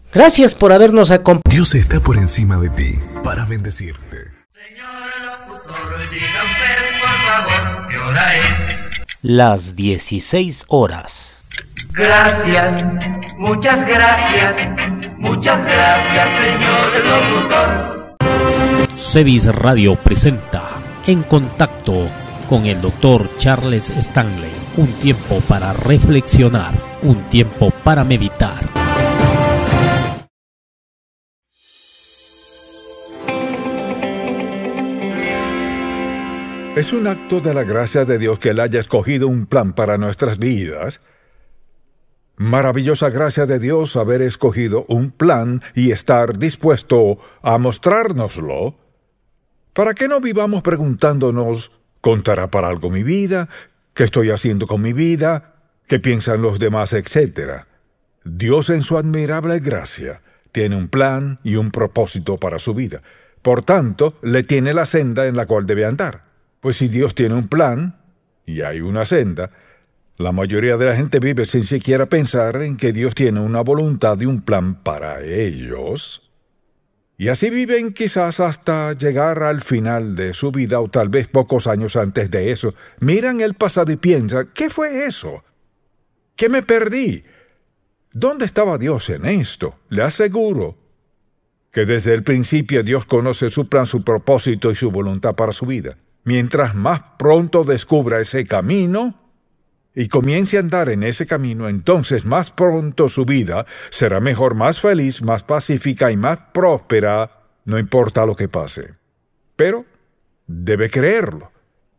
Gracias por habernos acompañado. Dios está por encima de ti para bendecirte. Señor locutor, diga usted, por favor, ¿qué hora es? Las 16 horas. Gracias, muchas gracias, señor locutor. Cevis Radio presenta En Contacto con el Dr. Charles Stanley. Un tiempo para reflexionar, un tiempo para meditar. Es un acto de la gracia de Dios que Él haya escogido un plan para nuestras vidas. Maravillosa gracia de Dios haber escogido un plan y estar dispuesto a mostrárnoslo, para que no vivamos preguntándonos, ¿contará para algo mi vida? ¿Qué estoy haciendo con mi vida? ¿Qué piensan los demás? Etcétera. Dios en su admirable gracia tiene un plan y un propósito para su vida. Por tanto, le tiene la senda en la cual debe andar. Pues si Dios tiene un plan y hay una senda, la mayoría de la gente vive sin siquiera pensar en que Dios tiene una voluntad y un plan para ellos. Y así viven quizás hasta llegar al final de su vida o tal vez pocos años antes de eso. Miran el pasado y piensan, ¿qué fue eso? ¿Qué me perdí? ¿Dónde estaba Dios en esto? Le aseguro que desde el principio Dios conoce su plan, su propósito y su voluntad para su vida. Mientras más pronto descubra ese camino y comience a andar en ese camino, entonces más pronto su vida será mejor, más feliz, más pacífica y más próspera, no importa lo que pase. Pero debe creerlo.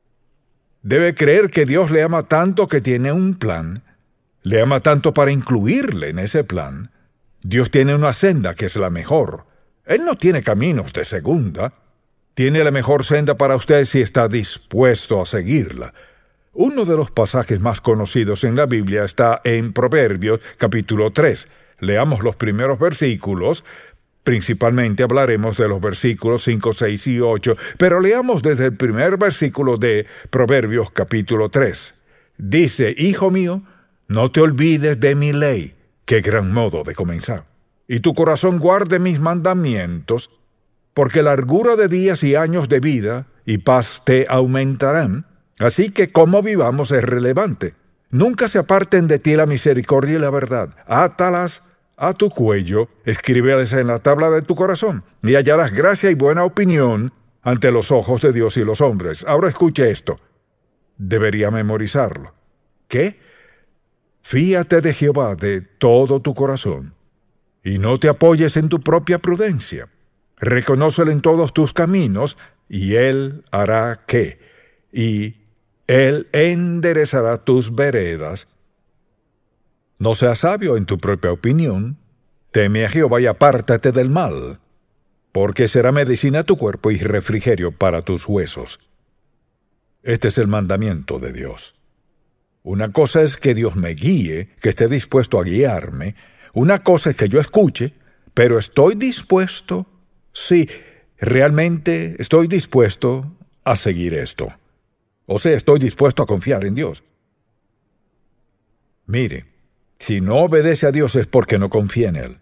Debe creer que Dios le ama tanto que tiene un plan, le ama tanto para incluirle en ese plan. Dios tiene una senda que es la mejor. Él no tiene caminos de segunda. Tiene la mejor senda para usted si está dispuesto a seguirla. Uno de los pasajes más conocidos en la Biblia está en Proverbios, capítulo 3. Leamos los primeros versículos. Principalmente hablaremos de los versículos 5, 6 y 8, pero leamos desde el primer versículo de Proverbios, capítulo 3. Dice, Hijo mío, no te olvides de mi ley. Qué gran modo de comenzar. Y tu corazón guarde mis mandamientos, porque largura de días y años de vida y paz te aumentarán. Así que cómo vivamos es relevante. Nunca se aparten de ti la misericordia y la verdad. Átalas a tu cuello, escríbelas en la tabla de tu corazón, y hallarás gracia y buena opinión ante los ojos de Dios y los hombres. Ahora escuche esto. Debería memorizarlo. ¿Qué? Fíate de Jehová de todo tu corazón, y no te apoyes en tu propia prudencia. Reconócelo en todos tus caminos, y Él hará ¿qué? Y Él enderezará tus veredas. No seas sabio en tu propia opinión. Teme a Jehová y apártate del mal, porque será medicina a tu cuerpo y refrigerio para tus huesos. Este es el mandamiento de Dios. Una cosa es que Dios me guíe, que esté dispuesto a guiarme. Una cosa es que yo escuche, pero estoy dispuesto. Sí, realmente estoy dispuesto a seguir esto. O sea, estoy dispuesto a confiar en Dios. Mire, si no obedece a Dios es porque no confía en Él.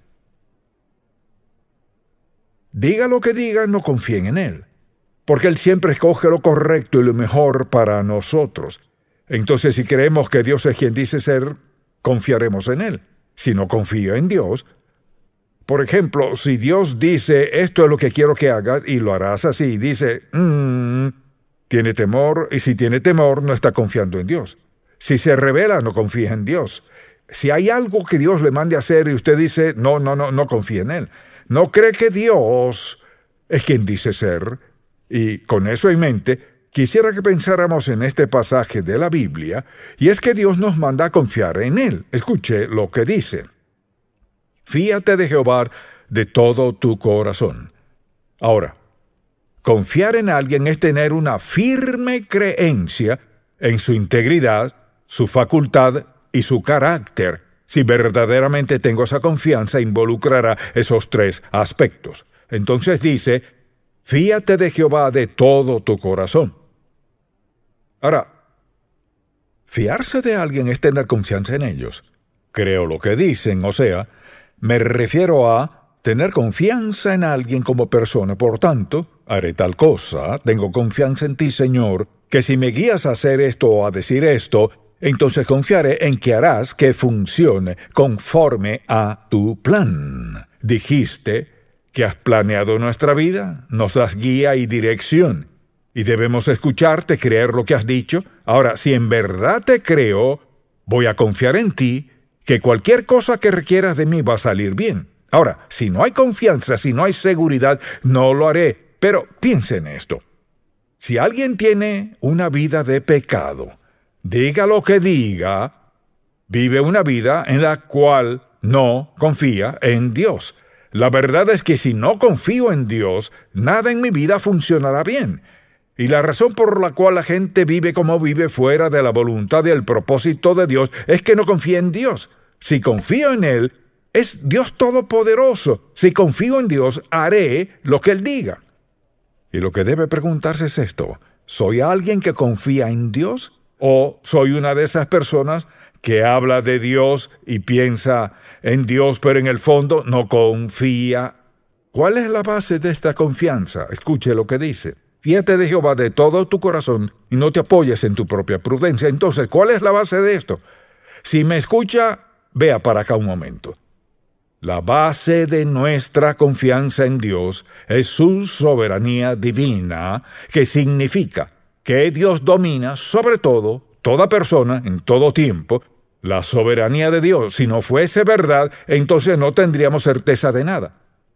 Diga lo que diga, no confíen en Él, porque Él siempre escoge lo correcto y lo mejor para nosotros. Entonces, si creemos que Dios es quien dice ser, confiaremos en Él. Si no confío en Dios, por ejemplo, si Dios dice, esto es lo que quiero que hagas, y lo harás así, dice, tiene temor, y si tiene temor, no está confiando en Dios. Si se revela, no confía en Dios. Si hay algo que Dios le mande a hacer y usted dice, no confía en Él. No cree que Dios es quien dice ser. Y con eso en mente, quisiera que pensáramos en este pasaje de la Biblia, y es que Dios nos manda a confiar en Él. Escuche lo que dice. Fíate de Jehová de todo tu corazón. Ahora, confiar en alguien es tener una firme creencia en su integridad, su facultad y su carácter. Si verdaderamente tengo esa confianza, involucrará esos tres aspectos. Entonces dice, fíate de Jehová de todo tu corazón. Ahora, fiarse de alguien es tener confianza en ellos. Creo lo que dicen, o sea, Me refiero a tener confianza en alguien como persona. Por tanto, haré tal cosa, tengo confianza en ti, Señor, que si me guías a hacer esto o a decir esto, entonces confiaré en que harás que funcione conforme a tu plan. Dijiste que has planeado nuestra vida, nos das guía y dirección, y debemos escucharte, creer lo que has dicho. Ahora, si en verdad te creo, voy a confiar en ti, que cualquier cosa que requieras de mí va a salir bien. Ahora, si no hay confianza, si no hay seguridad, no lo haré. Pero piensa en esto. Si alguien tiene una vida de pecado, diga lo que diga, vive una vida en la cual no confía en Dios. La verdad es que si no confío en Dios, nada en mi vida funcionará bien. Y la razón por la cual la gente vive como vive fuera de la voluntad y el propósito de Dios es que no confía en Dios. Si confío en Él, es Dios todopoderoso. Si confío en Dios, haré lo que Él diga. Y lo que debe preguntarse es esto: ¿soy alguien que confía en Dios? ¿O soy una de esas personas que habla de Dios y piensa en Dios, pero en el fondo no confía? ¿Cuál es la base de esta confianza? Escuche lo que dice. Fíate de Jehová de todo tu corazón y no te apoyes en tu propia prudencia. Entonces, ¿cuál es la base de esto? Si me escucha, vea para acá un momento. La base de nuestra confianza en Dios es su soberanía divina, que significa que Dios domina sobre todo, toda persona, en todo tiempo. La soberanía de Dios, si no fuese verdad, entonces no tendríamos certeza de nada.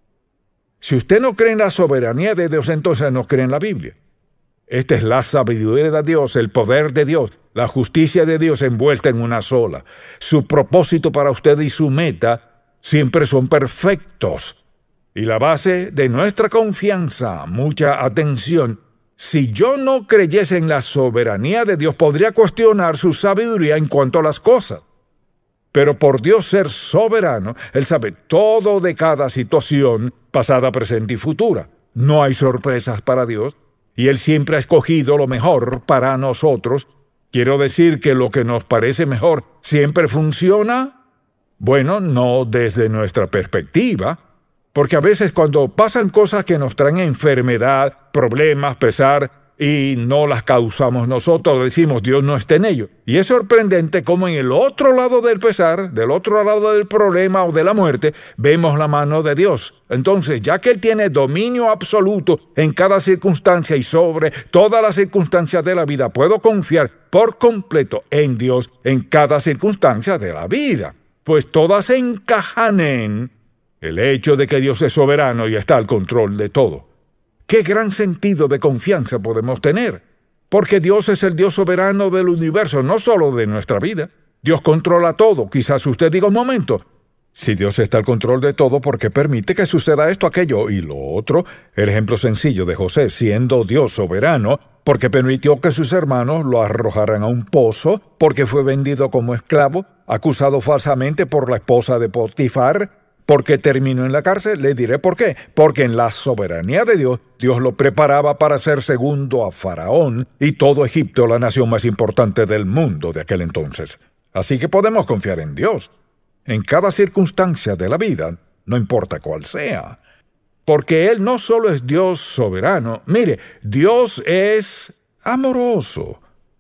Si usted no cree en la soberanía de Dios, entonces no cree en la Biblia. Esta es la sabiduría de Dios, el poder de Dios, la justicia de Dios envuelta en una sola. Su propósito para usted y su meta siempre son perfectos. Y la base de nuestra confianza, mucha atención, si yo no creyese en la soberanía de Dios, podría cuestionar su sabiduría en cuanto a las cosas. Pero por Dios ser soberano, Él sabe todo de cada situación, pasada, presente y futura. No hay sorpresas para Dios, y Él siempre ha escogido lo mejor para nosotros. Quiero decir que lo que nos parece mejor siempre funciona. Bueno, no desde nuestra perspectiva, porque a veces cuando pasan cosas que nos traen enfermedad, problemas, pesar, y no las causamos nosotros, decimos Dios no está en ello. Y es sorprendente cómo en el otro lado del pesar, del otro lado del problema o de la muerte, vemos la mano de Dios. Entonces, ya que Él tiene dominio absoluto en cada circunstancia y sobre todas las circunstancias de la vida, puedo confiar por completo en Dios en cada circunstancia de la vida. Pues todas encajan en el hecho de que Dios es soberano y está al control de todo. ¡Qué gran sentido de confianza podemos tener! Porque Dios es el Dios soberano del universo, no solo de nuestra vida. Dios controla todo. Quizás usted diga un momento, si Dios está al control de todo, ¿por qué permite que suceda esto, aquello y lo otro? El ejemplo sencillo de José, siendo Dios soberano, porque permitió que sus hermanos lo arrojaran a un pozo, porque fue vendido como esclavo, acusado falsamente por la esposa de Potifar, porque terminó en la cárcel. Le diré por qué. Porque en la soberanía de Dios, Dios lo preparaba para ser segundo a Faraón y todo Egipto, la nación más importante del mundo de aquel entonces. Así que podemos confiar en Dios en cada circunstancia de la vida, no importa cuál sea. Porque Él no solo es Dios soberano, mire, Dios es amoroso,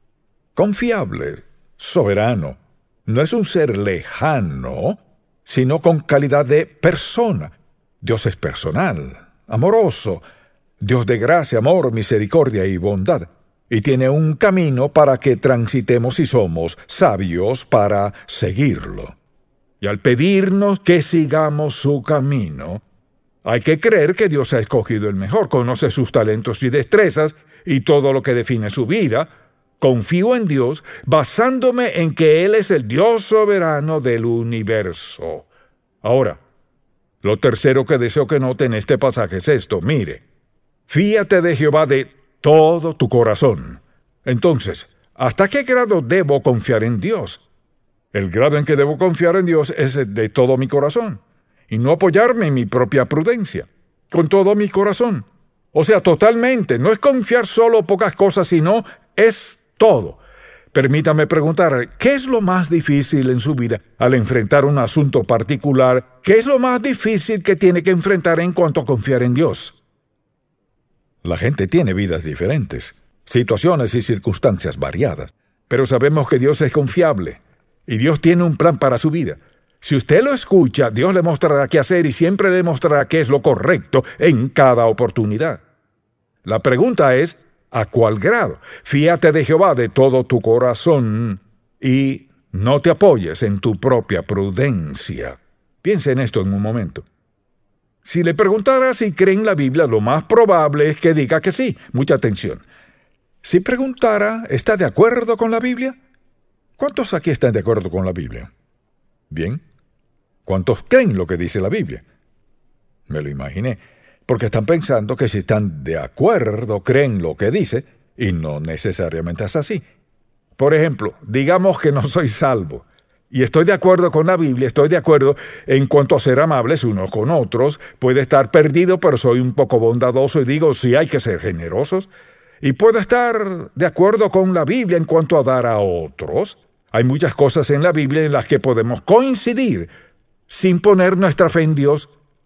confiable, soberano. No es un ser lejano, sino con calidad de persona. Dios es personal, amoroso, Dios de gracia, amor, misericordia y bondad. Y tiene un camino para que transitemos y somos sabios para seguirlo. Y al pedirnos que sigamos su camino, hay que creer que Dios ha escogido el mejor, conoce sus talentos y destrezas y todo lo que define su vida. Confío en Dios basándome en que Él es el Dios soberano del universo. Ahora, lo tercero que deseo que note en este pasaje es esto. Mire, fíate de Jehová de todo tu corazón. Entonces, ¿hasta qué grado debo confiar en Dios? El grado en que debo confiar en Dios es de todo mi corazón, y no apoyarme en mi propia prudencia, con todo mi corazón. O sea, totalmente, no es confiar solo pocas cosas, sino es todo. Permítame preguntar, ¿qué es lo más difícil en su vida al enfrentar un asunto particular? ¿Qué es lo más difícil que tiene que enfrentar en cuanto a confiar en Dios? La gente tiene vidas diferentes, situaciones y circunstancias variadas, pero sabemos que Dios es confiable y Dios tiene un plan para su vida. Si usted lo escucha, Dios le mostrará qué hacer y siempre le mostrará qué es lo correcto en cada oportunidad. La pregunta es, ¿a cuál grado? Fíate de Jehová de todo tu corazón y no te apoyes en tu propia prudencia. Piense en esto en un momento. Si le preguntara si cree en la Biblia, lo más probable es que diga que sí. Mucha atención. Si preguntara, ¿está de acuerdo con la Biblia? ¿Cuántos aquí están de acuerdo con la Biblia? Bien. ¿Cuántos creen lo que dice la Biblia? Me lo imaginé, porque están pensando que si están de acuerdo, creen lo que dice, y no necesariamente es así. Por ejemplo, digamos que no soy salvo, y estoy de acuerdo con la Biblia, estoy de acuerdo en cuanto a ser amables unos con otros, puede estar perdido, pero soy un poco bondadoso y digo, sí hay que ser generosos, y puedo estar de acuerdo con la Biblia en cuanto a dar a otros. Hay muchas cosas en la Biblia en las que podemos coincidir sin poner nuestra fe en Dios,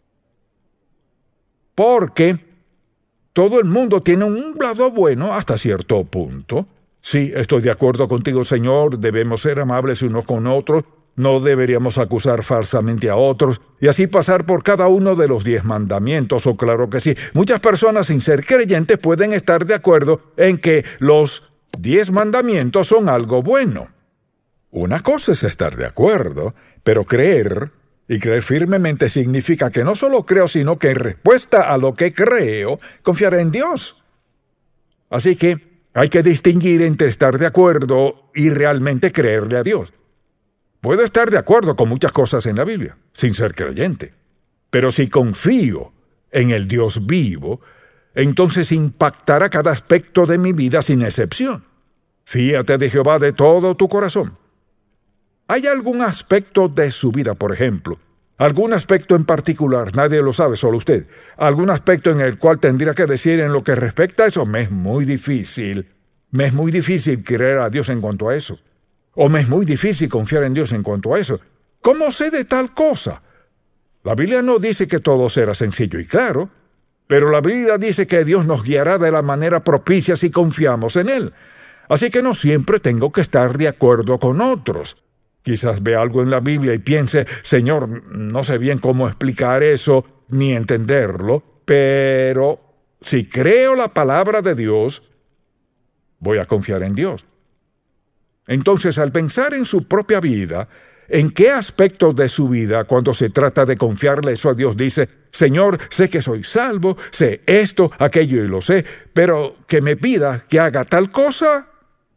porque todo el mundo tiene un lado bueno hasta cierto punto. Sí, estoy de acuerdo contigo, Señor, debemos ser amables unos con otros, no deberíamos acusar falsamente a otros, y así pasar por cada uno de los 10 mandamientos, o claro que sí. Muchas personas sin ser creyentes pueden estar de acuerdo en que los 10 mandamientos son algo bueno. Una cosa es estar de acuerdo, pero creer, y creer firmemente significa que no solo creo, sino que en respuesta a lo que creo, confiaré en Dios. Así que hay que distinguir entre estar de acuerdo y realmente creerle a Dios. Puedo estar de acuerdo con muchas cosas en la Biblia, sin ser creyente. Pero si confío en el Dios vivo, entonces impactará cada aspecto de mi vida sin excepción. Fíate de Jehová de todo tu corazón. ¿Hay algún aspecto de su vida, por ejemplo? ¿Algún aspecto en particular? Nadie lo sabe, solo usted. ¿Algún aspecto en el cual tendría que decir en lo que respecta a eso? Me es muy difícil. Me es muy difícil creer a Dios en cuanto a eso. O me es muy difícil confiar en Dios en cuanto a eso. ¿Cómo sé de tal cosa? La Biblia no dice que todo será sencillo y claro, pero la Biblia dice que Dios nos guiará de la manera propicia si confiamos en Él. Así que no siempre tengo que estar de acuerdo con otros. Quizás vea algo en la Biblia y piense, Señor, no sé bien cómo explicar eso ni entenderlo, pero si creo la palabra de Dios, voy a confiar en Dios. Entonces, al pensar en su propia vida, ¿en qué aspectos de su vida, cuando se trata de confiarle eso a Dios, dice, Señor, sé que soy salvo, sé esto, aquello y lo sé, pero que me pida que haga tal cosa?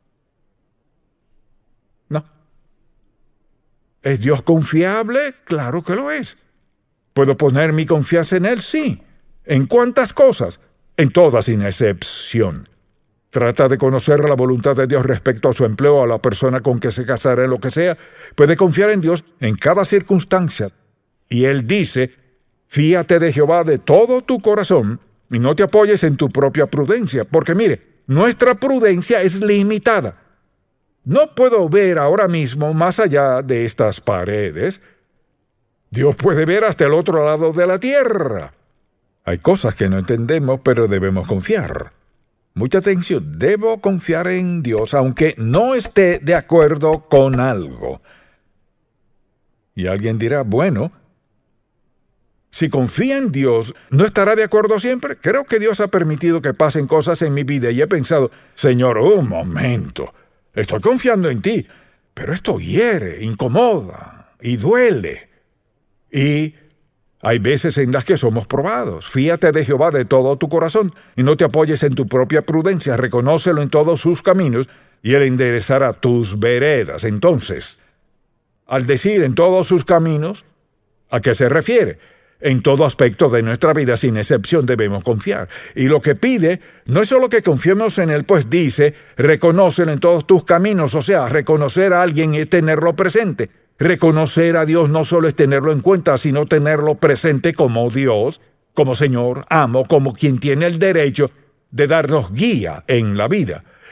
No. ¿Es Dios confiable? Claro que lo es. ¿Puedo poner mi confianza en Él? Sí. ¿En cuántas cosas? En todas sin excepción. Trata de conocer la voluntad de Dios respecto a su empleo, a la persona con que se casará, en lo que sea. Puede confiar en Dios en cada circunstancia. Y Él dice, fíate de Jehová de todo tu corazón y no te apoyes en tu propia prudencia. Porque mire, nuestra prudencia es limitada. No puedo ver ahora mismo más allá de estas paredes. Dios puede ver hasta el otro lado de la tierra. Hay cosas que no entendemos, pero debemos confiar. Mucha atención, debo confiar en Dios aunque no esté de acuerdo con algo. Y alguien dirá, bueno, si confía en Dios, ¿no estará de acuerdo siempre? Creo que Dios ha permitido que pasen cosas en mi vida y he pensado, Señor, un momento, estoy confiando en ti, pero esto hiere, incomoda y duele. Y hay veces en las que somos probados. Fíate de Jehová de todo tu corazón y no te apoyes en tu propia prudencia. Reconócelo en todos sus caminos y Él enderezará tus veredas. Entonces, al decir en todos sus caminos, ¿a qué se refiere? En todo aspecto de nuestra vida, sin excepción, debemos confiar. Y lo que pide no es solo que confiemos en Él, pues dice, reconócelo en todos tus caminos. O sea, reconocer a alguien es tenerlo presente. Reconocer a Dios no solo es tenerlo en cuenta, sino tenerlo presente como Dios, como Señor, amo, como quien tiene el derecho de darnos guía en la vida.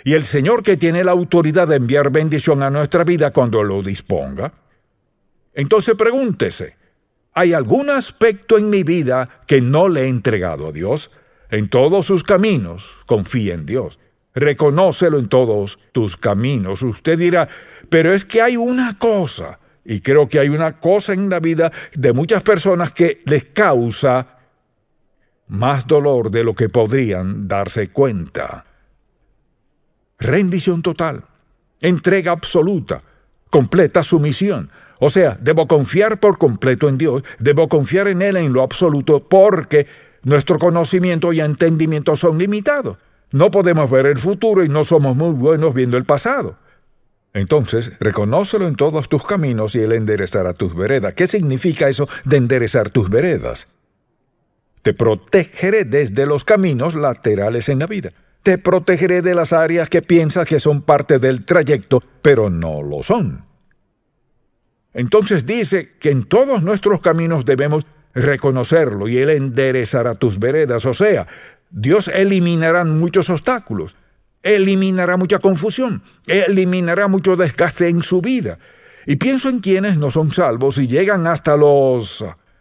y el Señor que tiene la autoridad de enviar bendición a nuestra vida cuando lo disponga. Entonces pregúntese, ¿hay algún aspecto en mi vida que no le he entregado a Dios? En todos sus caminos, confía en Dios. Reconócelo en todos tus caminos. Usted dirá, pero es que hay una cosa, y creo que hay una cosa en la vida de muchas personas que les causa más dolor de lo que podrían darse cuenta. Rendición total, entrega absoluta, completa sumisión. O sea, debo confiar por completo en Dios, debo confiar en Él en lo absoluto, porque nuestro conocimiento y entendimiento son limitados. No podemos ver el futuro y no somos muy buenos viendo el pasado. Entonces, reconócelo en todos tus caminos y Él enderezará tus veredas. ¿Qué significa eso de enderezar tus veredas? Te protegeré desde los caminos laterales en la vida. Te protegeré de las áreas que piensas que son parte del trayecto, pero no lo son. Entonces dice que en todos nuestros caminos debemos reconocerlo y Él enderezará tus veredas. O sea, Dios eliminará muchos obstáculos, eliminará mucha confusión, eliminará mucho desgaste en su vida. Y pienso en quienes no son salvos y llegan hasta los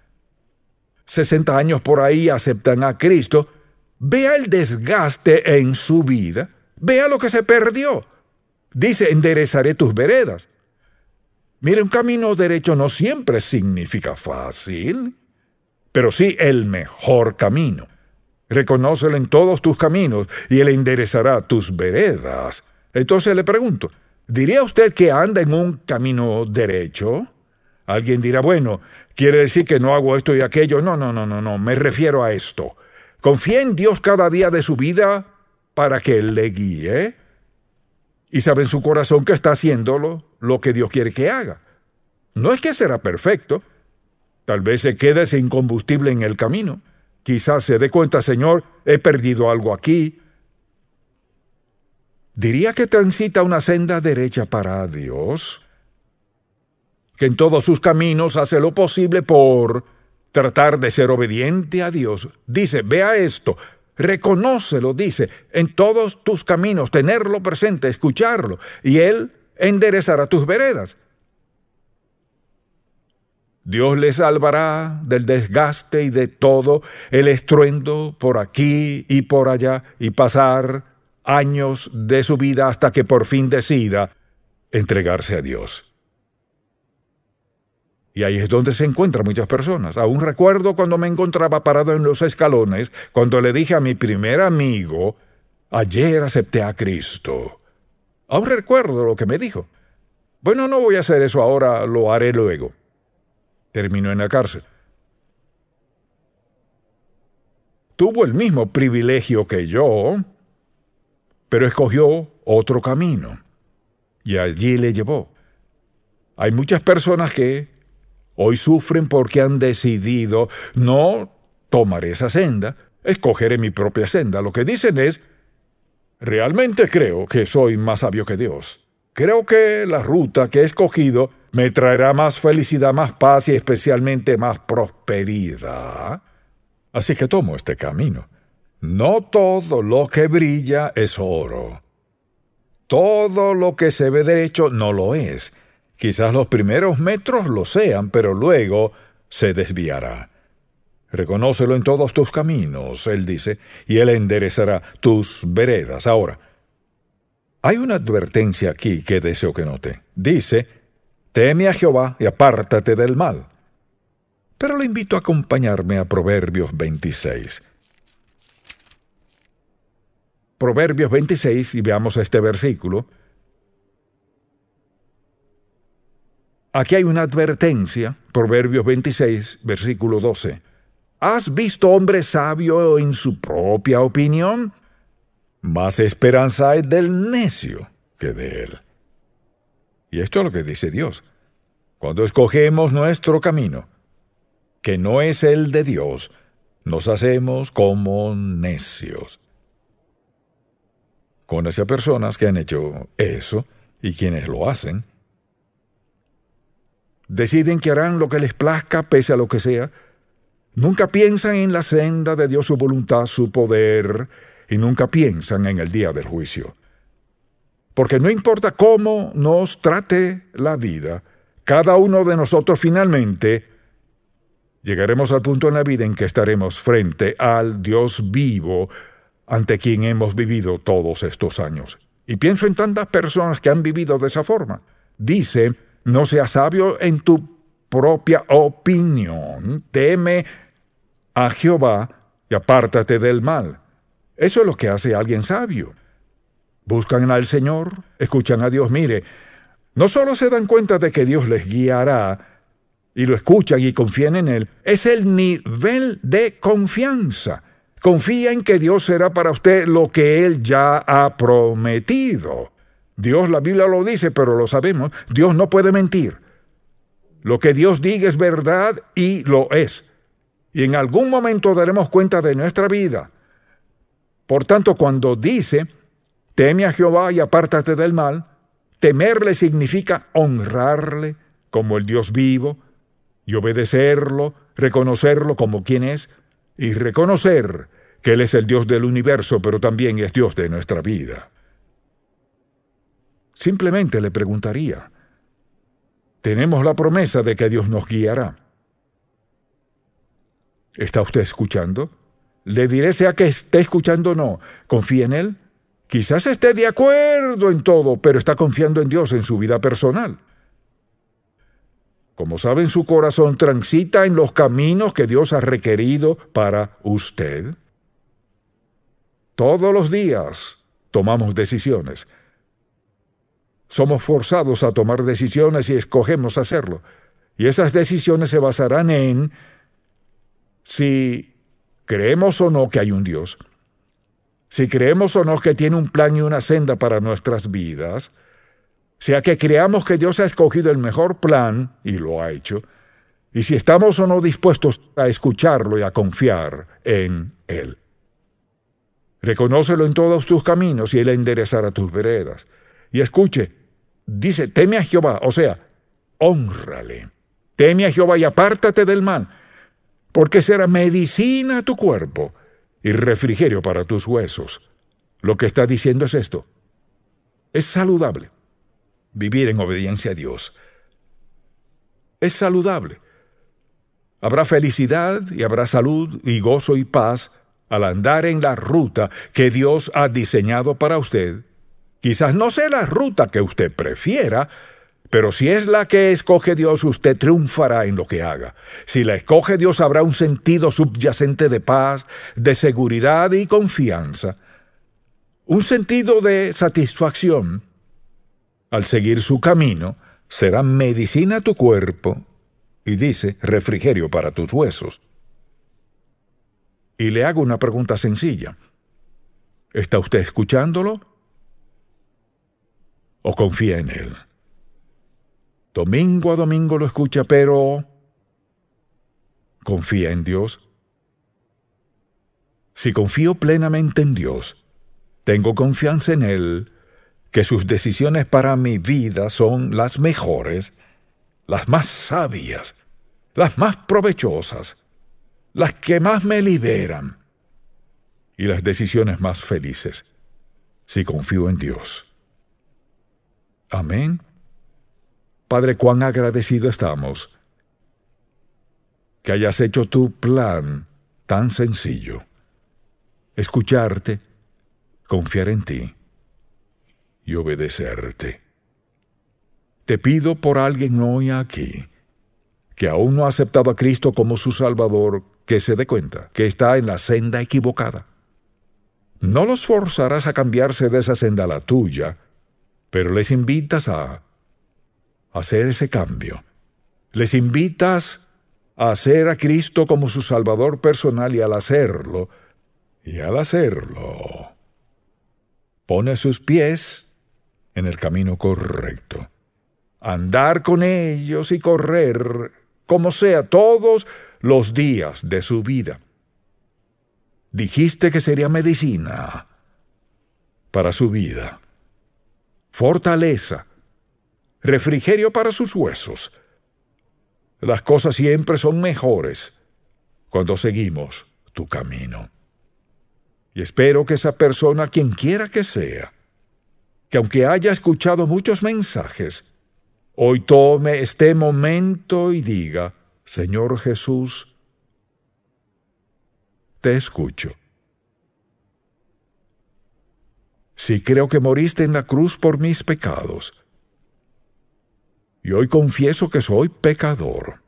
60 años por ahí, aceptan a Cristo. Vea el desgaste en su vida, vea lo que se perdió. Dice, enderezaré tus veredas. Mire, un camino derecho no siempre significa fácil, pero sí el mejor camino. Reconócelo en todos tus caminos y Él enderezará tus veredas. Entonces le pregunto, ¿diría usted que anda en un camino derecho? Alguien dirá, bueno, quiere decir que no hago esto y aquello. No, me refiero a esto. Confía en Dios cada día de su vida para que Él le guíe. Y sabe en su corazón que está haciendo lo que Dios quiere que haga. No es que será perfecto. Tal vez se quede sin combustible en el camino. Quizás se dé cuenta, Señor, he perdido algo aquí. ¿Diría que transita una senda derecha para Dios? Que en todos sus caminos hace lo posible por tratar de ser obediente a Dios. Dice, vea esto, reconócelo, dice, en todos tus caminos, tenerlo presente, escucharlo, y Él enderezará tus veredas. Dios le salvará del desgaste y de todo el estruendo por aquí y por allá, y pasar años de su vida hasta que por fin decida entregarse a Dios. Y ahí es donde se encuentran muchas personas. Aún recuerdo cuando me encontraba parado en los escalones, cuando le dije a mi primer amigo, ayer acepté a Cristo. Aún recuerdo lo que me dijo. Bueno, no voy a hacer eso ahora, lo haré luego. Terminó en la cárcel. Tuvo el mismo privilegio que yo, pero escogió otro camino. Y allí le llevó. Hay muchas personas que hoy sufren porque han decidido no tomar esa senda, escogeré mi propia senda. Lo que dicen es, realmente creo que soy más sabio que Dios. Creo que la ruta que he escogido me traerá más felicidad, más paz y especialmente más prosperidad. Así que tomo este camino. No todo lo que brilla es oro. Todo lo que se ve derecho no lo es. Quizás los primeros metros lo sean, pero luego se desviará. Reconócelo en todos tus caminos, Él dice, y Él enderezará tus veredas. Ahora, hay una advertencia aquí que deseo que note. Dice, teme a Jehová y apártate del mal. Pero le invito a acompañarme a Proverbios 26. Proverbios 26, y veamos este versículo. Aquí hay una advertencia, Proverbios 26, versículo 12. ¿Has visto hombre sabio en su propia opinión? Más esperanza hay del necio que de él. Y esto es lo que dice Dios. Cuando escogemos nuestro camino, que no es el de Dios, nos hacemos como necios. Conoce a personas que han hecho eso y quienes lo hacen. Deciden que harán lo que les plazca pese a lo que sea. Nunca piensan en la senda de Dios, su voluntad, su poder, y nunca piensan en el día del juicio. Porque no importa cómo nos trate la vida, cada uno de nosotros finalmente llegaremos al punto en la vida en que estaremos frente al Dios vivo ante quien hemos vivido todos estos años. Y pienso en tantas personas que han vivido de esa forma. Dice, no seas sabio en tu propia opinión, teme a Jehová y apártate del mal. Eso es lo que hace alguien sabio. Buscan al Señor, escuchan a Dios. Mire, no solo se dan cuenta de que Dios les guiará y lo escuchan y confían en Él, es el nivel de confianza. Confía en que Dios será para usted lo que Él ya ha prometido. Dios, la Biblia lo dice, pero lo sabemos, Dios no puede mentir. Lo que Dios diga es verdad y lo es. Y en algún momento daremos cuenta de nuestra vida. Por tanto, cuando dice, teme a Jehová y apártate del mal, temerle significa honrarle como el Dios vivo y obedecerlo, reconocerlo como quien es y reconocer que Él es el Dios del universo, pero también es Dios de nuestra vida. Simplemente le preguntaría, tenemos la promesa de que Dios nos guiará. ¿Está usted escuchando? Le diré sea que esté escuchando o no. ¿Confía en Él? Quizás esté de acuerdo en todo, pero está confiando en Dios en su vida personal. Como saben, su corazón transita en los caminos que Dios ha requerido para usted. Todos los días tomamos decisiones. Somos forzados a tomar decisiones y escogemos hacerlo. Y esas decisiones se basarán en si creemos o no que hay un Dios, si creemos o no que tiene un plan y una senda para nuestras vidas, sea que creamos que Dios ha escogido el mejor plan, y lo ha hecho, y si estamos o no dispuestos a escucharlo y a confiar en Él. Reconócelo en todos tus caminos y Él enderezará tus veredas. Y escuche, dice, teme a Jehová, o sea, hónrale. Teme a Jehová y apártate del mal, porque será medicina a tu cuerpo y refrigerio para tus huesos. Lo que está diciendo es esto. Es saludable vivir en obediencia a Dios. Es saludable. Habrá felicidad y habrá salud y gozo y paz al andar en la ruta que Dios ha diseñado para usted. Quizás no sea la ruta que usted prefiera, pero si es la que escoge Dios, usted triunfará en lo que haga. Si la escoge Dios, habrá un sentido subyacente de paz, de seguridad y confianza. Un sentido de satisfacción. Al seguir su camino, será medicina a tu cuerpo, y dice, refrigerio para tus huesos. Y le hago una pregunta sencilla. ¿Está usted escuchándolo? ¿O confía en Él? Domingo a domingo lo escucha, pero ¿confía en Dios? Si confío plenamente en Dios, tengo confianza en Él, que sus decisiones para mi vida son las mejores, las más sabias, las más provechosas, las que más me liberan y las decisiones más felices, si confío en Dios. Amén. Padre, cuán agradecido estamos que hayas hecho tu plan tan sencillo. Escucharte, confiar en ti y obedecerte. Te pido por alguien hoy aquí que aún no ha aceptado a Cristo como su Salvador, que se dé cuenta que está en la senda equivocada. No los forzarás a cambiarse de esa senda a la tuya, pero les invitas a hacer ese cambio. Les invitas a hacer a Cristo como su Salvador personal y al hacerlo, pone sus pies en el camino correcto. Andar con ellos y correr, como sea, todos los días de su vida. Dijiste que sería medicina para su vida, fortaleza, refrigerio para sus huesos. Las cosas siempre son mejores cuando seguimos tu camino. Y espero que esa persona, quien quiera que sea, que aunque haya escuchado muchos mensajes, hoy tome este momento y diga: Señor Jesús, te escucho. Sí creo que moriste en la cruz por mis pecados, y hoy confieso que soy pecador.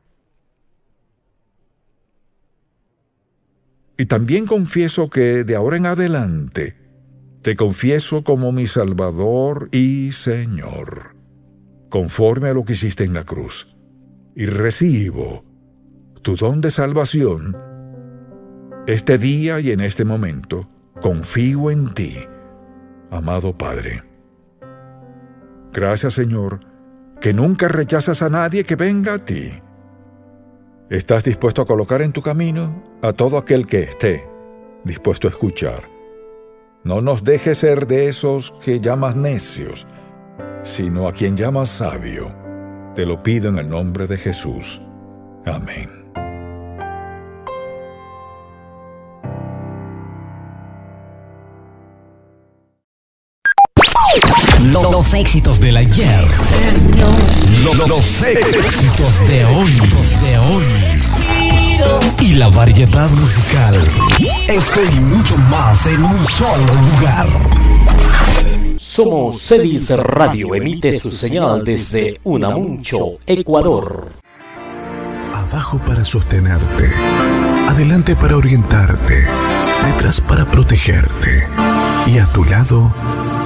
Y también confieso que de ahora en adelante te confieso como mi Salvador y Señor, conforme a lo que hiciste en la cruz, y recibo tu don de salvación. Este día y en este momento confío en ti, amado Padre. Gracias, Señor, que nunca rechazas a nadie que venga a ti. Estás dispuesto a colocar en tu camino a todo aquel que esté dispuesto a escuchar. No nos dejes ser de esos que llamas necios, sino a quien llamas sabio. Te lo pido en el nombre de Jesús. Amén. Los éxitos del ayer. Los éxitos de hoy. Y la variedad musical. Esto y mucho más en un solo lugar. Somos Cevis Radio. Emite su señal desde Unamuncho, Ecuador. Abajo para sostenerte, adelante para orientarte, detrás para protegerte y a tu lado